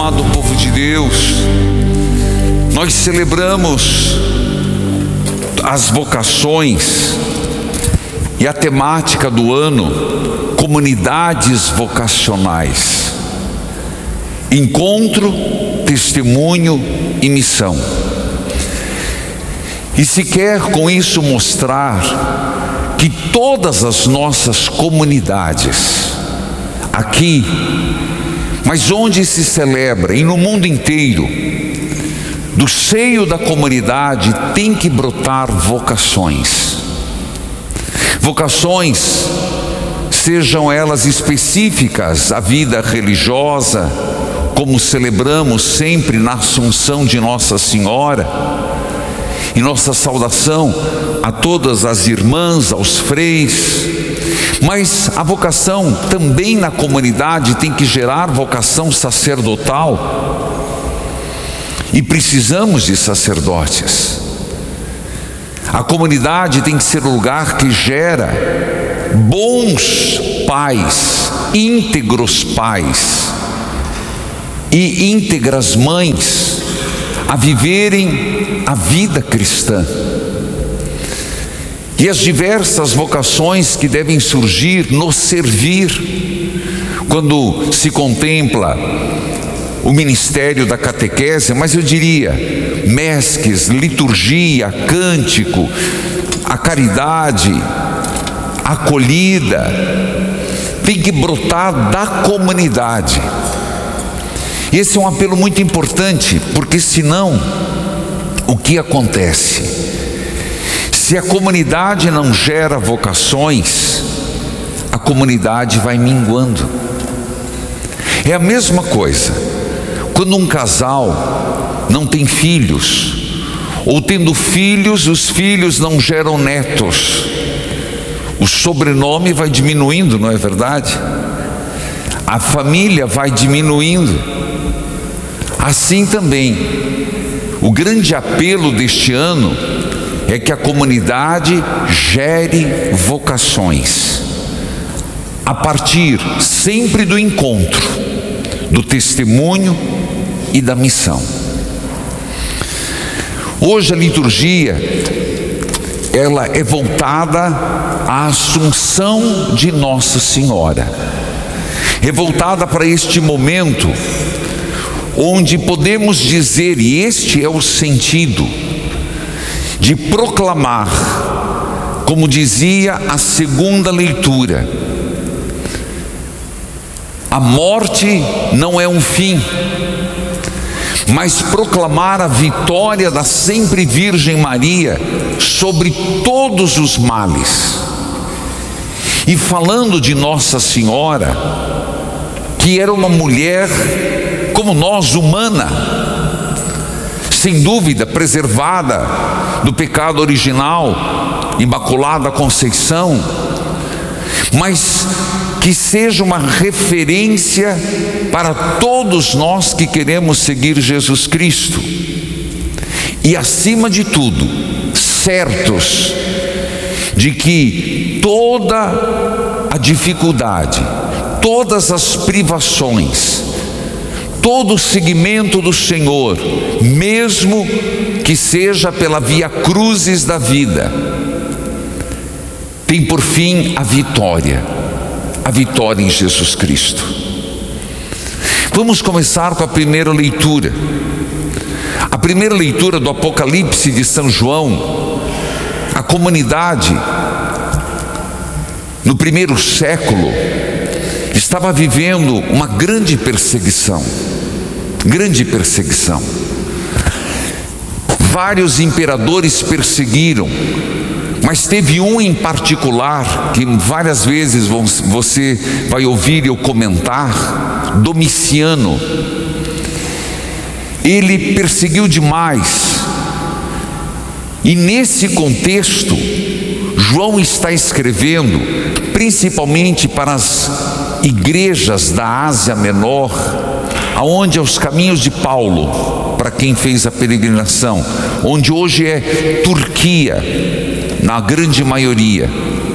amado povo de Deus, nós celebramos as vocações e a temática do ano, comunidades vocacionais, encontro, testemunho e missão. E se quer com isso mostrar que todas as nossas comunidades, aqui, mas onde se celebra e no mundo inteiro, do seio da comunidade tem que brotar vocações. Vocações, sejam elas específicas à vida religiosa, como celebramos sempre na Assunção de Nossa Senhora, e nossa saudação a todas as irmãs, aos freis. Mas a vocação também na comunidade tem que gerar vocação sacerdotal, e precisamos de sacerdotes. A comunidade tem que ser o lugar que gera bons pais, íntegros pais e íntegras mães a viverem a vida cristã. E as diversas vocações que devem surgir no servir, quando se contempla o ministério da catequese, mas eu diria, mesques, liturgia, cântico, a caridade, a acolhida, tem que brotar da comunidade. Esse é um apelo muito importante, porque senão, o que acontece? Se a comunidade não gera vocações, a comunidade vai minguando. É a mesma coisa quando um casal não tem filhos, ou tendo filhos, os filhos não geram netos. O sobrenome vai diminuindo, não é verdade? A família vai diminuindo. Assim também, o grande apelo deste ano é que a comunidade gere vocações, a partir sempre do encontro, do testemunho e da missão. Hoje a liturgia, ela é voltada à Assunção de Nossa Senhora, é voltada para este momento onde podemos dizer, e este é o sentido, de proclamar, como dizia a segunda leitura, a morte não é um fim, mas proclamar a vitória da sempre Virgem Maria sobre todos os males. E falando de Nossa Senhora, que era uma mulher como nós, humana, sem dúvida preservada do pecado original, Imaculada Conceição, mas que seja uma referência para todos nós que queremos seguir Jesus Cristo. E acima de tudo, certos de que toda a dificuldade, todas as privações, todo o seguimento do Senhor, mesmo que seja pela via cruzes da vida, tem por fim a vitória em Jesus Cristo. Vamos começar com a primeira leitura. A primeira leitura do Apocalipse de São João. A comunidade, no primeiro século, estava vivendo uma grande perseguição. Vários imperadores perseguiram, mas teve um em particular que várias vezes você vai ouvir eu comentar, Domiciano. Ele perseguiu demais, e nesse contexto João está escrevendo principalmente para as igrejas da Ásia Menor, aonde é os caminhos de Paulo, para quem fez a peregrinação, onde hoje é Turquia, na grande maioria.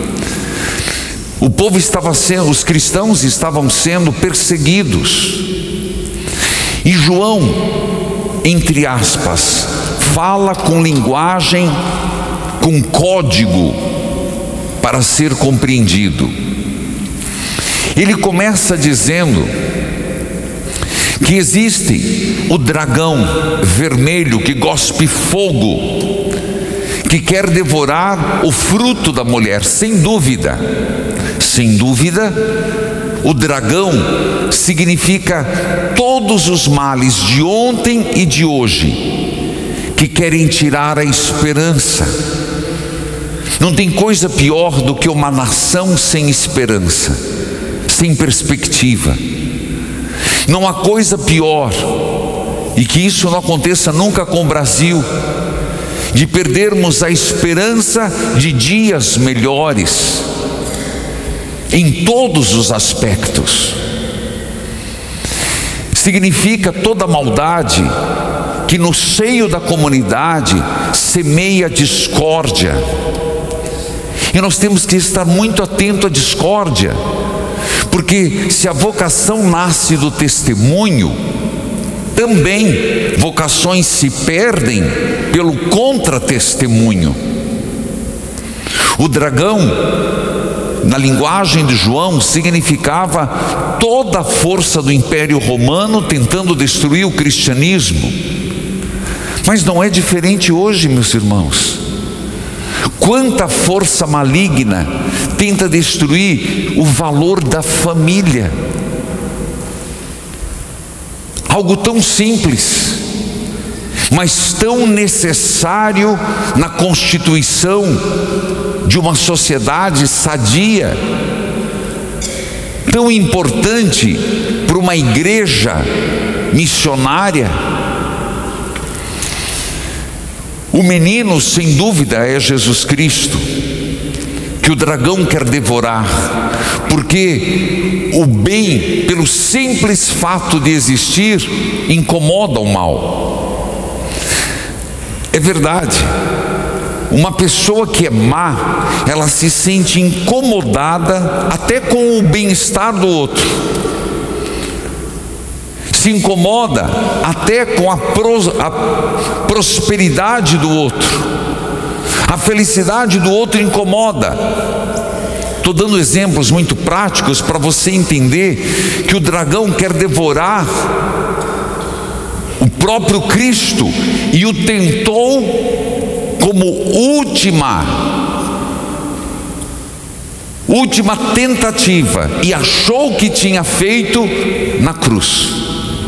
O povo estava sendo, os cristãos estavam sendo perseguidos, E João, entre aspas, fala com linguagem, com código para ser compreendido. Ele começa dizendo que existe o dragão vermelho que gospe fogo, que quer devorar o fruto da mulher, sem dúvida. Sem dúvida, o dragão significa todos os males de ontem e de hoje, que querem tirar a esperança. Não tem coisa pior do que uma nação sem esperança, sem perspectiva. Não há coisa pior, e que isso não aconteça nunca com o Brasil, de perdermos a esperança de dias melhores, em todos os aspectos. Significa toda maldade que no seio da comunidade semeia discórdia. E nós temos que estar muito atento à discórdia, porque se a vocação nasce do testemunho, também vocações se perdem pelo contra-testemunho. O dragão, na linguagem de João, significava toda a força do Império Romano tentando destruir o cristianismo. Mas não é diferente hoje, meus irmãos. Quanta força maligna tenta destruir o valor da família. Algo tão simples, mas tão necessário na constituição de uma sociedade sadia, tão importante para uma igreja missionária. O menino, sem dúvida, é Jesus Cristo, que o dragão quer devorar, porque o bem, pelo simples fato de existir, incomoda o mal. É verdade, uma pessoa que é má, ela se sente incomodada até com o bem-estar do outro, se incomoda até com a prosperidade do outro, a felicidade do outro incomoda. Estou dando exemplos muito práticos para você entender que o dragão quer devorar o próprio Cristo e o tentou como última tentativa, e achou que tinha feito na cruz.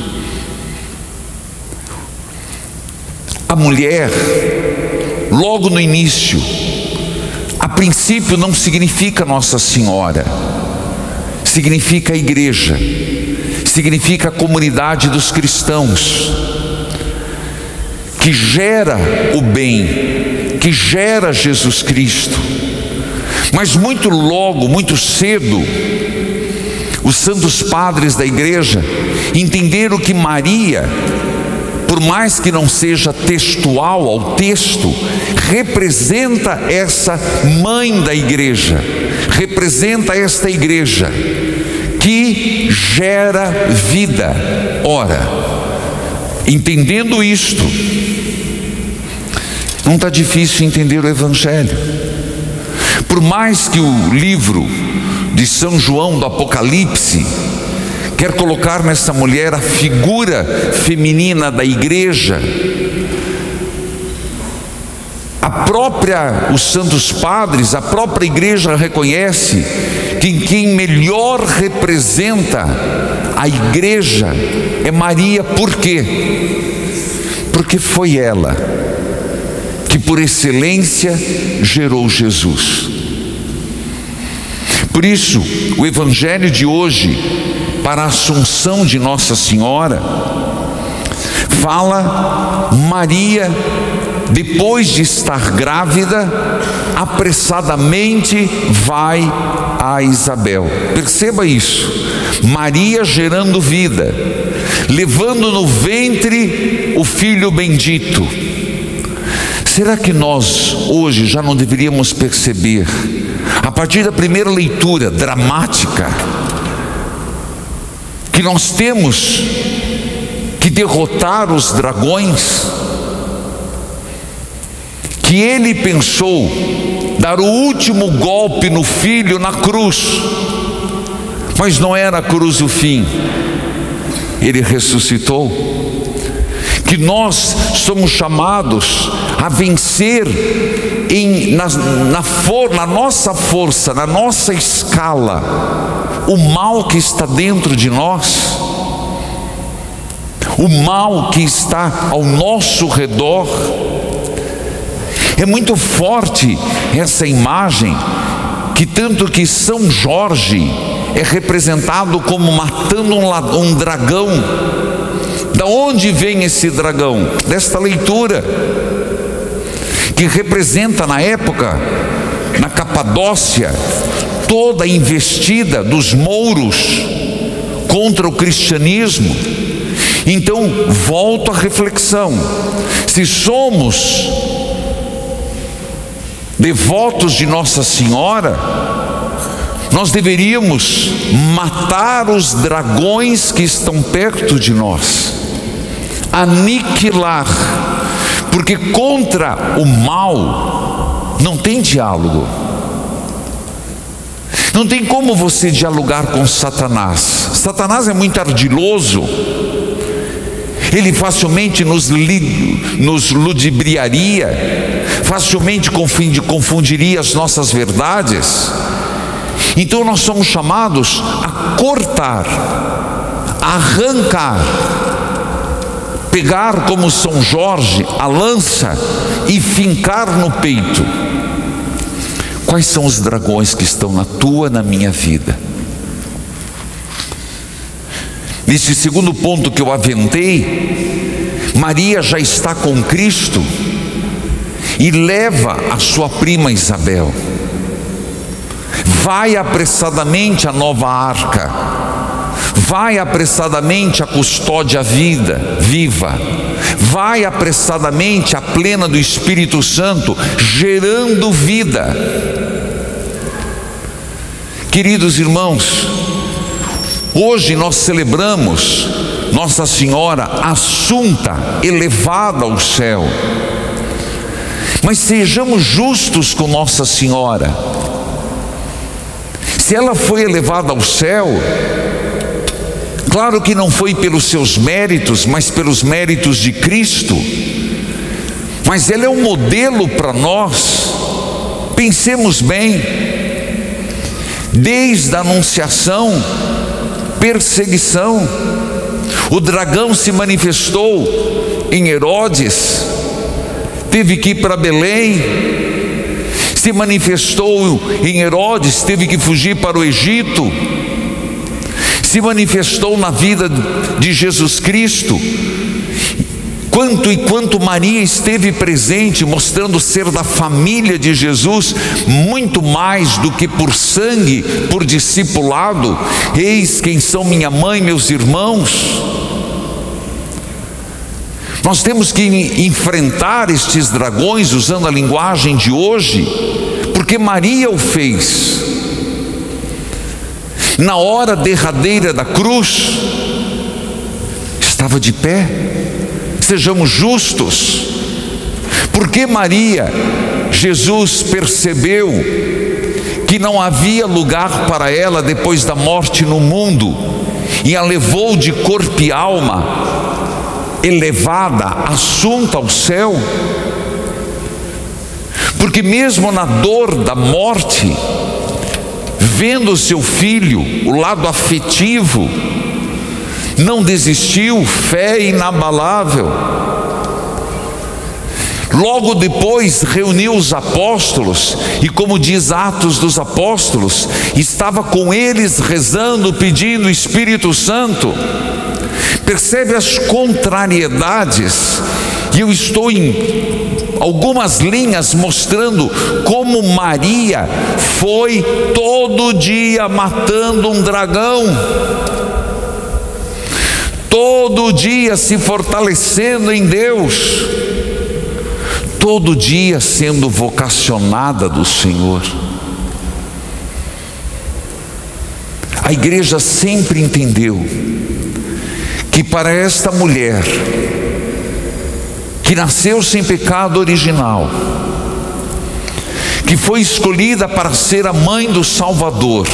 A mulher, logo no início, a princípio não significa Nossa Senhora, significa a igreja, significa a comunidade dos cristãos, que gera o bem, que gera Jesus Cristo. Mas muito logo, muito cedo, os santos padres da igreja entenderam que Maria, por mais que não seja textual ao texto, representa essa mãe da igreja, representa esta igreja que gera vida. Ora, entendendo isto, não está difícil entender o Evangelho. Por mais que o livro de São João do Apocalipse quer colocar nessa mulher a figura feminina da igreja, os santos padres, a própria igreja reconhece que quem melhor representa a igreja é Maria. Por quê? Porque foi ela que por excelência gerou Jesus. Por isso, o Evangelho de hoje, para a Assunção de Nossa Senhora, fala Maria, depois de estar grávida, apressadamente vai a Isabel. Perceba isso, Maria gerando vida, levando no ventre o filho bendito. Será que nós hoje já não deveríamos perceber, a partir da primeira leitura dramática, que nós temos que derrotar os dragões, que ele pensou dar o último golpe no Filho na cruz, mas não era a cruz o fim, ele ressuscitou. Que nós somos chamados a vencer na nossa força, na nossa escala, o mal que está dentro de nós, o mal que está ao nosso redor. É muito forte essa imagem, que tanto que São Jorge é representado como matando um dragão. Da onde vem esse dragão? Desta leitura, que representa na época, na Capadócia, toda a investida dos mouros contra o cristianismo. Então, volto à reflexão: se somos devotos de Nossa Senhora, nós deveríamos matar os dragões que estão perto de nós, aniquilar, porque contra o mal não tem diálogo. Não tem como você dialogar com Satanás. Satanás é muito ardiloso. Ele facilmente nos ludibriaria, facilmente confundiria as nossas verdades. Então nós somos chamados a cortar, a arrancar, pegar como São Jorge a lança e fincar no peito. Quais são os dragões que estão na tua, na minha vida? Nesse segundo ponto que eu aventei, Maria já está com Cristo e leva a sua prima Isabel. Vai apressadamente a nova arca, vai apressadamente a custódia viva, vai apressadamente a plena do Espírito Santo, gerando vida. Queridos irmãos, hoje nós celebramos Nossa Senhora Assunta, elevada ao céu. Mas sejamos justos com Nossa Senhora. Se ela foi elevada ao céu, claro que não foi pelos seus méritos, mas pelos méritos de Cristo. Mas ela é um modelo para nós. Pensemos bem. Desde a anunciação, perseguição, o dragão se manifestou em Herodes, teve que ir para Belém, se manifestou em Herodes, teve que fugir para o Egito, se manifestou na vida de Jesus Cristo. Quanto Maria esteve presente, mostrando ser da família de Jesus, muito mais do que por sangue, por discipulado. Eis quem são minha mãe, meus irmãos. Nós temos que enfrentar estes dragões usando a linguagem de hoje, porque Maria o fez. Na hora derradeira da cruz, estava de pé. Sejamos justos. Porque Maria, Jesus percebeu que não havia lugar para ela depois da morte no mundo, e a levou de corpo e alma, elevada, assunta ao céu. Porque mesmo na dor da morte, vendo o seu filho, o lado afetivo, não desistiu, fé inabalável. Logo depois reuniu os apóstolos, e como diz Atos dos Apóstolos, estava com eles rezando, pedindo o Espírito Santo. Percebe as contrariedades, e eu estou em algumas linhas mostrando como Maria foi todo dia matando um dragão, todo dia se fortalecendo em Deus, todo dia sendo vocacionada do Senhor. A igreja sempre entendeu que para esta mulher, que nasceu sem pecado original, que foi escolhida para ser a mãe do Salvador,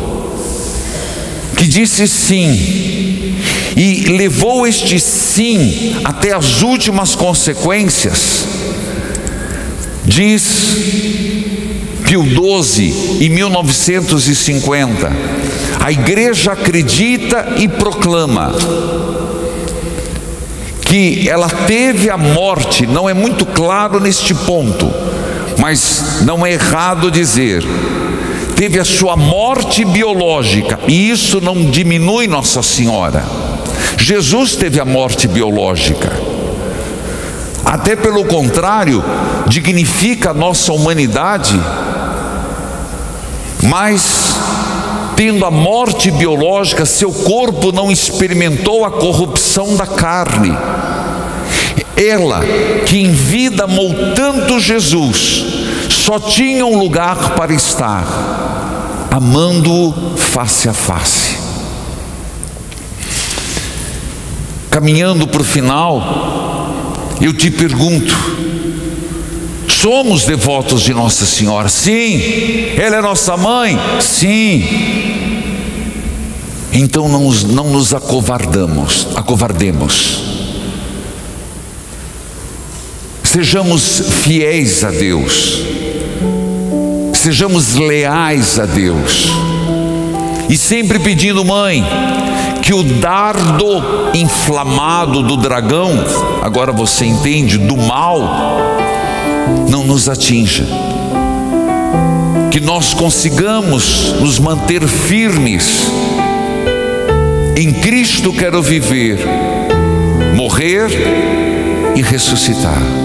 que disse sim, e levou este sim até as últimas consequências, diz Pio XII, em 1950, a igreja acredita e proclama que ela teve a morte, não é muito claro neste ponto, mas não é errado dizer, teve a sua morte biológica, e isso não diminui Nossa Senhora. Jesus teve a morte biológica, até pelo contrário, dignifica a nossa humanidade, mas tendo a morte biológica, seu corpo não experimentou a corrupção da carne. Ela, que em vida amou tanto Jesus, só tinha um lugar para estar, amando-o face a face. Caminhando para o final, eu te pergunto: somos devotos de Nossa Senhora? Sim. Ela é nossa mãe? Sim. Então não nos acovardemos. Sejamos fiéis a Deus, sejamos leais a Deus, e sempre pedindo, mãe, que o dardo inflamado do dragão, agora você entende, do mal, não nos atinja, que nós consigamos nos manter firmes. Em Cristo quero viver, morrer e ressuscitar.